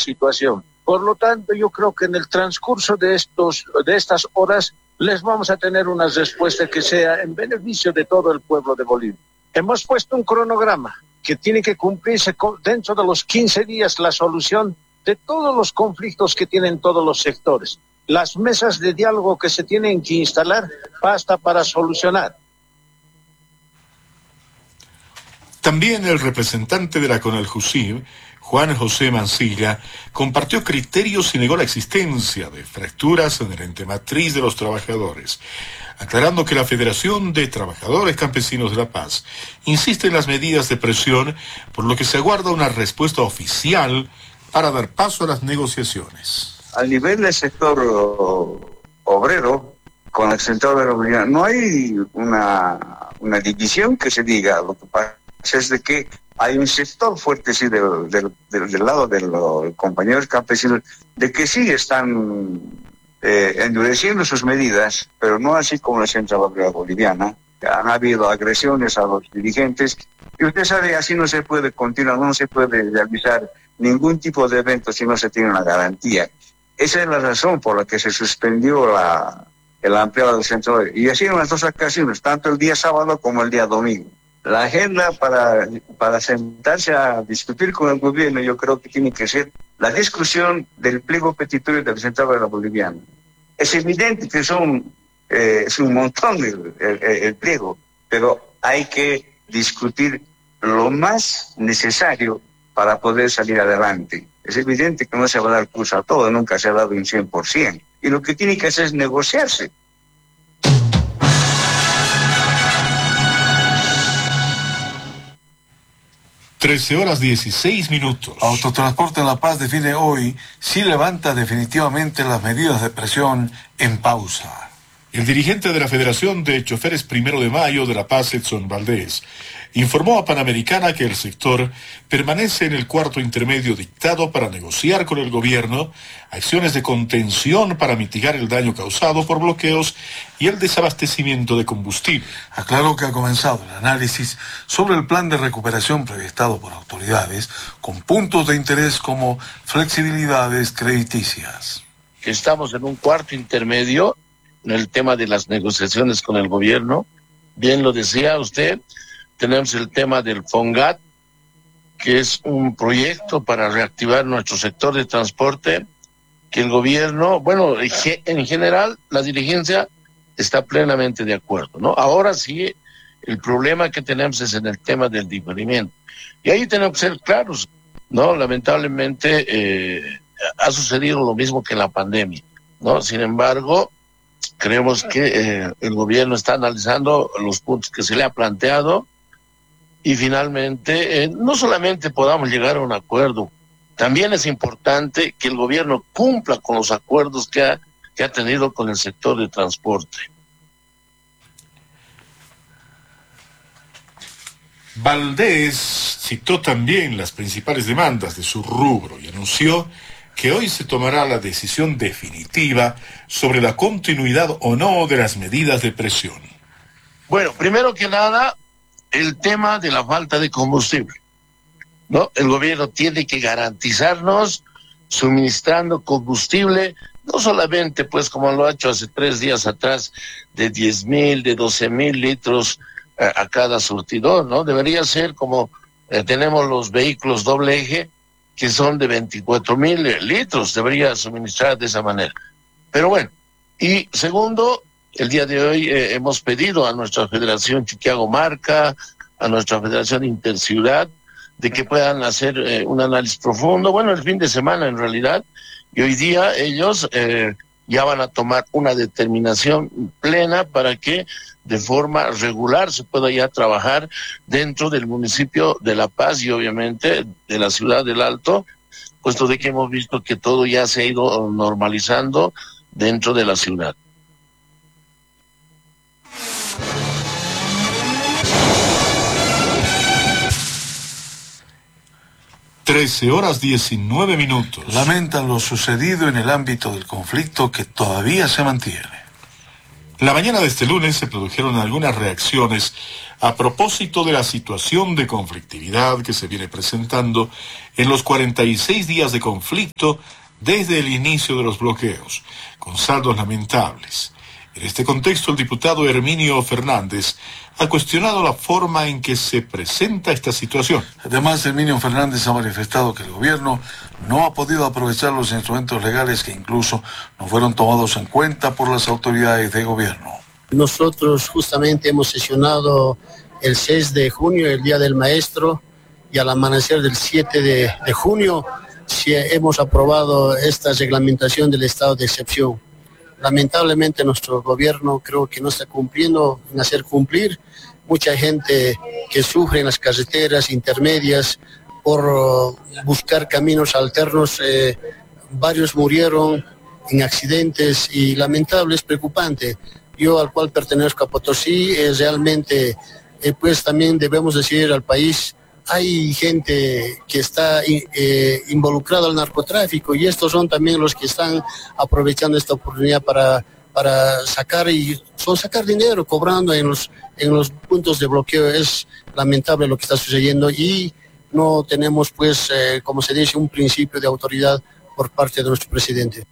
situación. Por lo tanto, yo creo que en el transcurso de estas horas les vamos a tener una respuesta que sea en beneficio de todo el pueblo de Bolivia. Hemos puesto un cronograma que tiene que cumplirse dentro de los 15 días la solución de todos los conflictos que tienen todos los sectores. Las mesas de diálogo que se tienen que instalar basta para solucionar. También el representante de la CONALJUSIB, Juan José Mancilla, compartió criterios y negó la existencia de fracturas en el ente matriz de los trabajadores, aclarando que la Federación de Trabajadores Campesinos de La Paz insiste en las medidas de presión, por lo que se aguarda una respuesta oficial para dar paso a las negociaciones. Al nivel del sector obrero, con el sector obrero, no hay una división que se diga. Lo que pasa es de que hay un sector fuerte sí, del lado de los compañeros campesinos, de que sí están endureciendo sus medidas, pero no así como la Central Obrera Boliviana. Han habido agresiones a los dirigentes, y usted sabe, así no se puede continuar, no se puede realizar ningún tipo de evento si no se tiene una garantía. Esa es la razón por la que se suspendió el ampliado del centro. Y así en las dos ocasiones, tanto el día sábado como el día domingo. La agenda para sentarse a discutir con el gobierno, yo creo que tiene que ser la discusión del pliego petitorio del Central Obrera Boliviana. Es evidente que es un montón el pliego, pero hay que discutir lo más necesario para poder salir adelante. Es evidente que no se va a dar curso a todo, nunca se ha dado un 100%. Y lo que tiene que hacer es negociarse. (13:16). Autotransporte en La Paz define hoy si levanta definitivamente las medidas de presión en pausa. El dirigente de la Federación de Choferes 1 de Mayo de La Paz, Edson Valdés, informó a Panamericana que el sector permanece en el cuarto intermedio dictado para negociar con el gobierno acciones de contención para mitigar el daño causado por bloqueos y el desabastecimiento de combustible. Aclaró que ha comenzado el análisis sobre el plan de recuperación proyectado por autoridades con puntos de interés como flexibilidades crediticias. Estamos en un cuarto intermedio en el tema de las negociaciones con el gobierno. Bien lo decía usted, tenemos el tema del FONGAT, que es un proyecto para reactivar nuestro sector de transporte, que el gobierno, bueno, en general la dirigencia está plenamente de acuerdo, ¿no? Ahora sí, el problema que tenemos es en el tema del diferimiento. Y ahí tenemos que ser claros, ¿no? Lamentablemente ha sucedido lo mismo que en la pandemia, ¿no? Sin embargo, creemos que el gobierno está analizando los puntos que se le ha planteado y finalmente no solamente podamos llegar a un acuerdo, también es importante que el gobierno cumpla con los acuerdos que ha tenido con el sector de transporte. Valdés citó también las principales demandas de su rubro y anunció que hoy se tomará la decisión definitiva sobre la continuidad o no de las medidas de presión. Bueno, primero que nada, el tema de la falta de combustible, ¿no? El gobierno tiene que garantizarnos suministrando combustible, no solamente pues como lo ha hecho hace 3 días atrás, de 10,000, de 12,000 litros a cada surtidor, ¿no? Debería ser como tenemos los vehículos doble eje, que son de 24,000 litros, debería suministrar de esa manera. Pero bueno, y segundo, el día de hoy hemos pedido a nuestra Federación Chiquiago Marca, a nuestra Federación Interciudad, de que puedan hacer un análisis profundo, bueno, el fin de semana en realidad, y hoy día ellos ya van a tomar una determinación plena para que de forma regular se pueda ya trabajar dentro del municipio de La Paz y obviamente de la ciudad del Alto, puesto de que hemos visto que todo ya se ha ido normalizando dentro de la ciudad. (13:19). Lamentan lo sucedido en el ámbito del conflicto que todavía se mantiene. La mañana de este lunes se produjeron algunas reacciones a propósito de la situación de conflictividad que se viene presentando en los 46 días de conflicto desde el inicio de los bloqueos, con saldos lamentables. En este contexto, el diputado Herminio Fernández ha cuestionado la forma en que se presenta esta situación. Además, Herminio Fernández ha manifestado que el gobierno no ha podido aprovechar los instrumentos legales que incluso no fueron tomados en cuenta por las autoridades de gobierno. Nosotros justamente hemos sesionado el 6 de junio, el Día del Maestro, y al amanecer del 7 de junio hemos aprobado esta reglamentación del estado de excepción. Lamentablemente nuestro gobierno creo que no está cumpliendo en hacer cumplir. Mucha gente que sufre en las carreteras intermedias por buscar caminos alternos, varios murieron en accidentes y lamentable, es preocupante. Yo, al cual pertenezco a Potosí, realmente pues también debemos decir al país, hay gente que está involucrada al narcotráfico y estos son también los que están aprovechando esta oportunidad para sacar dinero, cobrando en los puntos de bloqueo. Es lamentable lo que está sucediendo y no tenemos, pues, como se dice, un principio de autoridad por parte de nuestro presidente.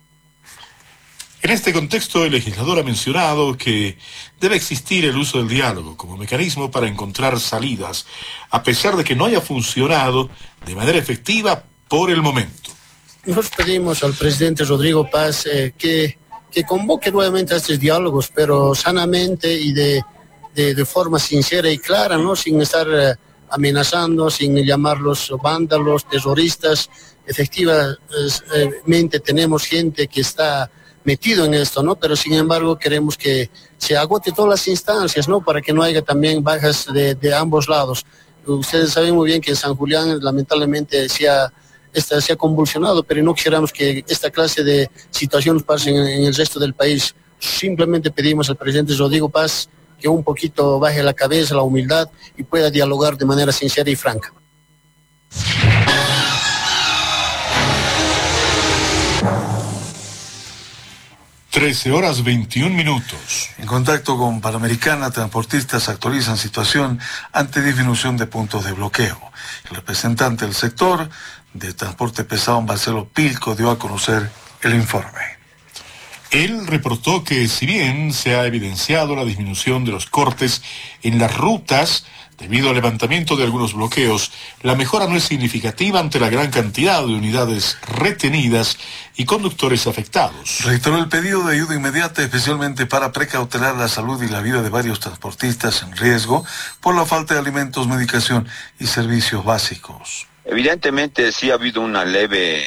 En este contexto, el legislador ha mencionado que debe existir el uso del diálogo como mecanismo para encontrar salidas, a pesar de que no haya funcionado de manera efectiva por el momento. Nosotros pedimos al presidente Rodrigo Paz que convoque nuevamente a estos diálogos, pero sanamente y de forma sincera y clara, ¿no? Sin estar amenazando, sin llamarlos vándalos, terroristas. Efectivamente tenemos gente que está metido en esto, ¿no? Pero sin embargo queremos que se agote todas las instancias, ¿no? Para que no haya también bajas de ambos lados. Ustedes saben muy bien que en San Julián lamentablemente se ha convulsionado, pero no quisiéramos que esta clase de situaciones pasen en el resto del país. Simplemente pedimos al presidente Rodrigo Paz que un poquito baje la cabeza, la humildad y pueda dialogar de manera sincera y franca. (13:21). En contacto con Panamericana, transportistas actualizan situación ante disminución de puntos de bloqueo. El representante del sector de transporte pesado, Marcelo Pilco, dio a conocer el informe. Él reportó que si bien se ha evidenciado la disminución de los cortes en las rutas debido al levantamiento de algunos bloqueos, la mejora no es significativa ante la gran cantidad de unidades retenidas y conductores afectados. Reiteró el pedido de ayuda inmediata, especialmente para precautelar la salud y la vida de varios transportistas en riesgo por la falta de alimentos, medicación y servicios básicos. Evidentemente sí ha habido un leve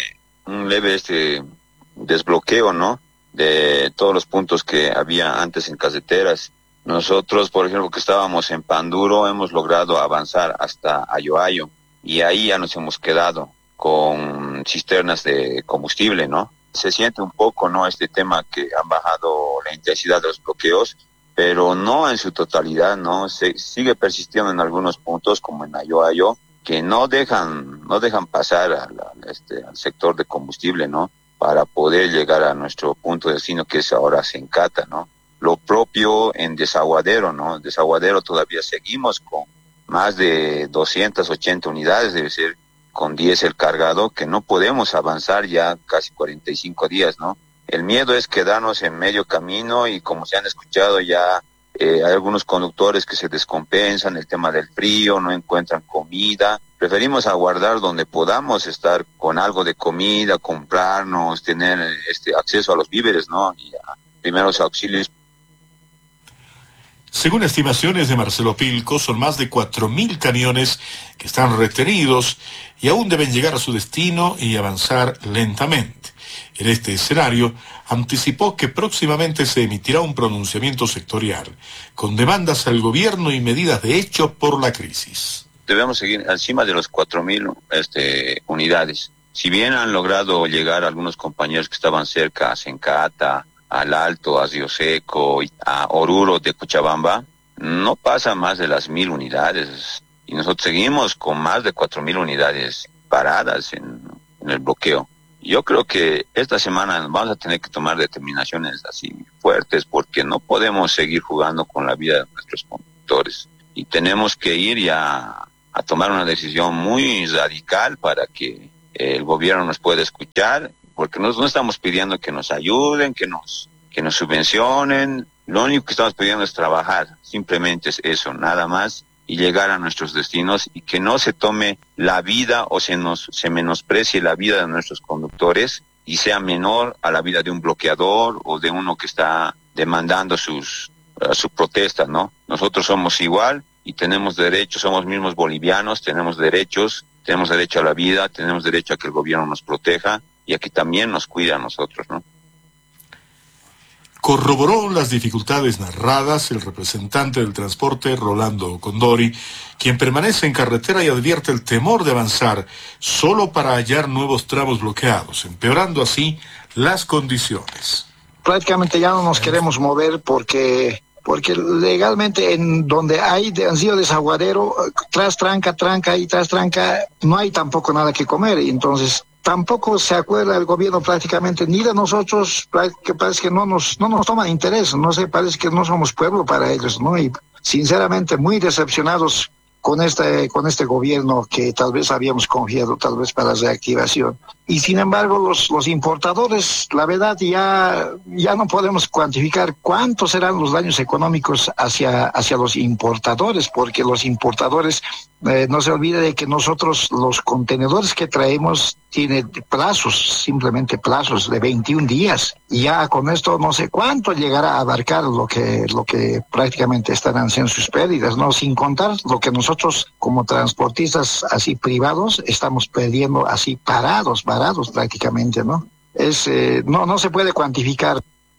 desbloqueo, ¿no? De todos los puntos que había antes en carreteras. Nosotros, por ejemplo, que estábamos en Panduro, hemos logrado avanzar hasta Ayoayo y ahí ya nos hemos quedado con cisternas de combustible, ¿no? Se siente un poco, ¿no? Este tema que han bajado la intensidad de los bloqueos, pero no en su totalidad, ¿no? Se sigue persistiendo en algunos puntos, como en Ayoayo, que no dejan pasar al sector de combustible, ¿no? Para poder llegar a nuestro punto de destino, que es ahora Sencata, ¿no? Lo propio en Desaguadero, ¿no? En Desaguadero todavía seguimos con más de 280 unidades, debe ser con 10 el cargado, que no podemos avanzar ya casi 45 días, ¿no? El miedo es quedarnos en medio camino y, como se han escuchado ya, hay algunos conductores que se descompensan, el tema del frío, no encuentran comida. Preferimos aguardar donde podamos estar con algo de comida, comprarnos, tener acceso a los víveres, ¿no? Y a primeros auxilios. Según estimaciones de Marcelo Pilco, son más de 4.000 camiones que están retenidos y aún deben llegar a su destino y avanzar lentamente. En este escenario, anticipó que próximamente se emitirá un pronunciamiento sectorial, con demandas al gobierno y medidas de hecho por la crisis. Debemos seguir encima de los 4.000 unidades. Si bien han logrado llegar algunos compañeros que estaban cerca a Sencata, al Alto, a Río Seco, a Oruro de Cochabamba, no pasa más de las 1.000 unidades. Y nosotros seguimos con más de 4.000 unidades paradas en el bloqueo. Yo creo que esta semana vamos a tener que tomar determinaciones así fuertes, porque no podemos seguir jugando con la vida de nuestros conductores. Y tenemos que ir ya a tomar una decisión muy radical para que el gobierno nos pueda escuchar, porque nosotros no estamos pidiendo que nos ayuden, que nos subvencionen. Lo único que estamos pidiendo es trabajar, simplemente es eso, nada más, y llegar a nuestros destinos, y que no se tome la vida o se menosprecie la vida de nuestros conductores y sea menor a la vida de un bloqueador o de uno que está demandando su protesta, ¿no? Nosotros somos igual y tenemos derechos, somos mismos bolivianos, tenemos derecho a la vida, tenemos derecho a que el gobierno nos proteja y a que también nos cuide a nosotros, ¿no? Corroboró las dificultades narradas el representante del transporte, Rolando Condori, quien permanece en carretera y advierte el temor de avanzar solo para hallar nuevos tramos bloqueados, empeorando así las condiciones. Prácticamente ya no nos queremos mover porque legalmente en donde han sido desaguadero, tras tranca y tras tranca, no hay tampoco nada que comer, y entonces tampoco se acuerda el gobierno prácticamente ni de nosotros, que parece que no nos toman interés, no sé, parece que no somos pueblo para ellos, ¿no? Y sinceramente muy decepcionados con este gobierno que tal vez habíamos confiado tal vez para la reactivación. Y sin embargo los importadores, la verdad ya no podemos cuantificar cuántos serán los daños económicos hacia los importadores, porque los importadores, no se olvide de que nosotros los contenedores que traemos tienen plazos, simplemente plazos de 21 días. Y ya con esto no sé cuánto llegará a abarcar lo que prácticamente estarán siendo sus pérdidas, ¿no? Sin contar lo que nosotros como transportistas así privados estamos perdiendo así varados prácticamente, ¿no? No se puede cuantificar.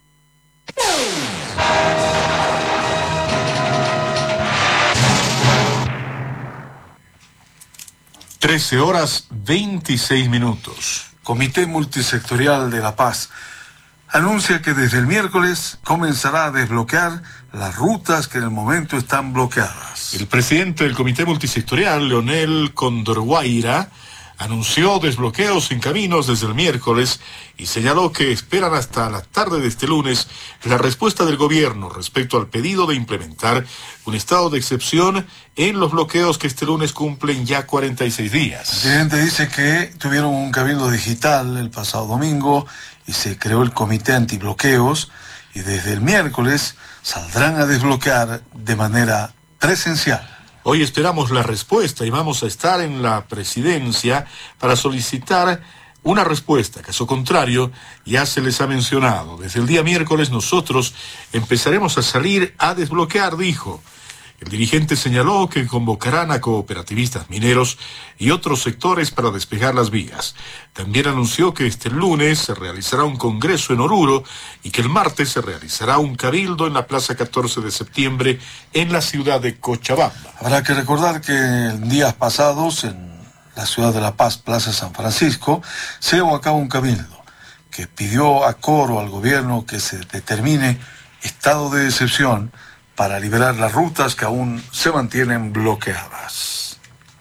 13:26. Comité Multisectorial de La Paz anuncia que desde el miércoles comenzará a desbloquear las rutas que en el momento están bloqueadas. El presidente del Comité Multisectorial, Leonel Condorguaira, anunció desbloqueos en caminos desde el miércoles y señaló que esperan hasta la tarde de este lunes la respuesta del gobierno respecto al pedido de implementar un estado de excepción en los bloqueos que este lunes cumplen ya 46 días. El presidente dice que tuvieron un cabildo digital el pasado domingo y se creó el comité antibloqueos, y desde el miércoles saldrán a desbloquear de manera presencial. Hoy esperamos la respuesta y vamos a estar en la presidencia para solicitar una respuesta. Caso contrario, ya se les ha mencionado, desde el día miércoles nosotros empezaremos a salir a desbloquear, dijo. El dirigente señaló que convocarán a cooperativistas mineros y otros sectores para despejar las vías. También anunció que este lunes se realizará un congreso en Oruro y que el martes se realizará un cabildo en la Plaza 14 de septiembre en la ciudad de Cochabamba. Habrá que recordar que en días pasados en la ciudad de La Paz, Plaza San Francisco, se llevó a cabo un cabildo que pidió a coro al gobierno que se determine estado de excepción para liberar las rutas que aún se mantienen bloqueadas.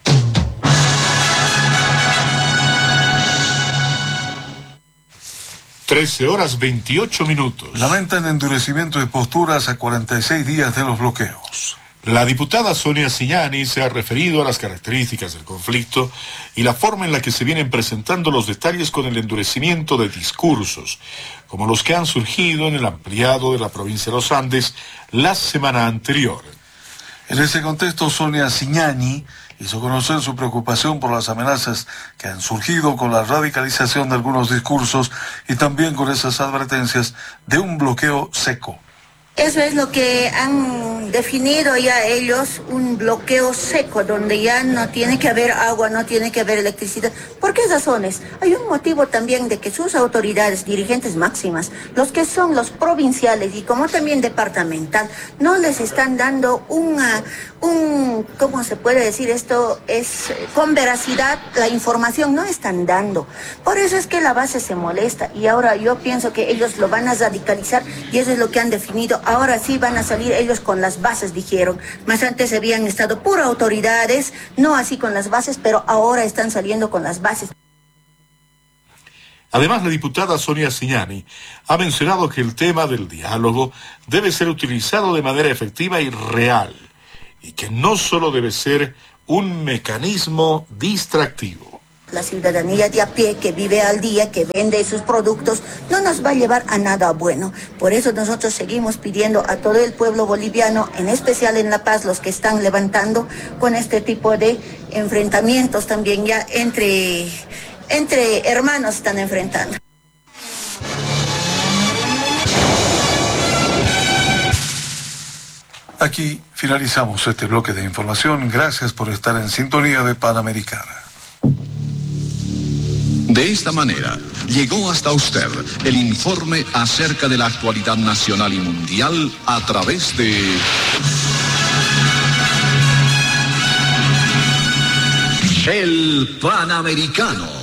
(13:28). Lamentan endurecimiento de posturas a 46 días de los bloqueos. La diputada Sonia Signani se ha referido a las características del conflicto y la forma en la que se vienen presentando los detalles con el endurecimiento de discursos, como los que han surgido en el ampliado de la provincia de los Andes la semana anterior. En ese contexto, Sonia Signani hizo conocer su preocupación por las amenazas que han surgido con la radicalización de algunos discursos y también con esas advertencias de un bloqueo seco. Eso es lo que han definido ya ellos, un bloqueo seco, donde ya no tiene que haber agua, no tiene que haber electricidad. ¿Por qué razones? Hay un motivo también de que sus autoridades, dirigentes máximas, los que son los provinciales y como también departamental, no les están dando ¿cómo se puede decir esto? Es con veracidad, la información no están dando. Por eso es que la base se molesta y ahora yo pienso que ellos lo van a radicalizar y eso es lo que han definido. Ahora sí van a salir ellos con las bases, dijeron. Más antes habían estado puro autoridades, no así con las bases, pero ahora están saliendo con las bases. Además, la diputada Sonia Signani ha mencionado que el tema del diálogo debe ser utilizado de manera efectiva y real, y que no solo debe ser un mecanismo distractivo. La ciudadanía de a pie que vive al día, que vende sus productos, no nos va a llevar a nada bueno. Por eso nosotros seguimos pidiendo a todo el pueblo boliviano, en especial en La Paz, los que están levantando con este tipo de enfrentamientos también ya entre hermanos están enfrentando. Aquí finalizamos este bloque de información. Gracias por estar en sintonía de Panamericana. De esta manera, llegó hasta usted el informe acerca de la actualidad nacional y mundial a través de El Panamericano.